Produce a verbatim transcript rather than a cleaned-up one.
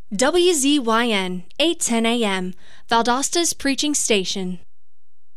W Z Y N eight ten A M, Valdosta's preaching station.